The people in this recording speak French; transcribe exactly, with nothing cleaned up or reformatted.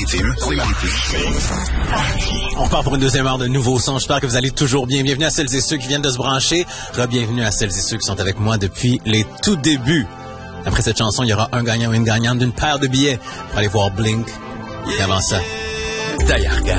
Maritime, c'est Maritime. On repart pour une deuxième heure de nouveaux sons. J'espère que vous allez toujours bien. Bienvenue à celles et ceux qui viennent de se brancher. Re-bienvenue à celles et ceux qui sont avec moi depuis les tout débuts. Après cette chanson, il y aura un gagnant ou une gagnante d'une paire de billets pour aller voir Blink. Et avant ça, Die Hard.